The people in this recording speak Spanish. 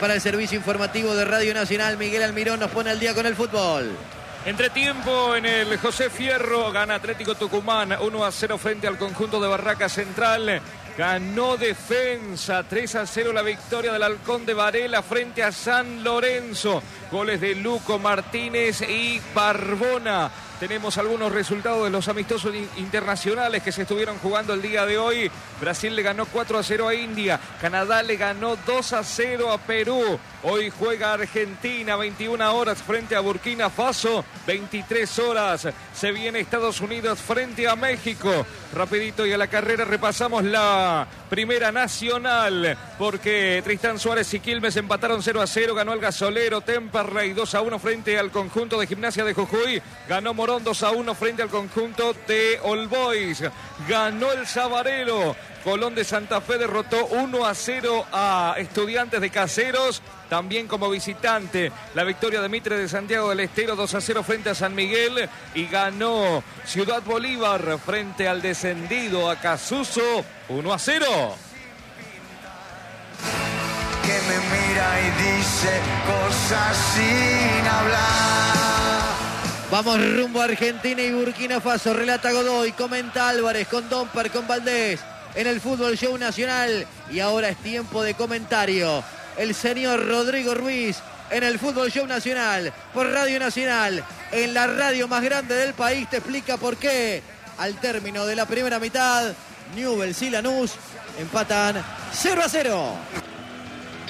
para el servicio informativo de Radio Nacional. Miguel Almirón nos pone al día con el fútbol. Entretiempo en el José Fierro, gana Atlético Tucumán 1-0 frente al conjunto de Barraca Central. Ganó Defensa 3-0 la victoria del Halcón de Varela frente a San Lorenzo. Goles de Luco Martínez y Barbona. Tenemos algunos resultados de los amistosos internacionales que se estuvieron jugando el día de hoy. Brasil le ganó 4-0 a India. Canadá le ganó 2-0 a Perú. Hoy juega Argentina 21 horas frente a Burkina Faso. 23 horas se viene Estados Unidos frente a México. Rapidito y a la carrera repasamos la Primera Nacional, porque Tristán Suárez y Quilmes empataron 0-0. Ganó el Gasolero. Temperley 2-1 frente al conjunto de Gimnasia de Jujuy. Ganó Morón 2-1 frente al conjunto de All Boys. Ganó el Sabarelo. Colón de Santa Fe derrotó 1-0 a Estudiantes de Caseros. También como visitante, la victoria de Mitre de Santiago del Estero 2-0 frente a San Miguel. Y ganó Ciudad Bolívar frente al descendido Acasuso 1-0. Que me mira y dice cosas sin hablar. Vamos rumbo a Argentina y Burkina Faso. Relata Godoy, comenta Álvarez, con Domper, con Valdés. En el Fútbol Show Nacional. Y ahora es tiempo de comentario. El señor Rodrigo Ruiz en el Fútbol Show Nacional. Por Radio Nacional. En la radio más grande del país. Te explica por qué. Al término de la primera mitad, Newell's y Lanús empatan 0-0.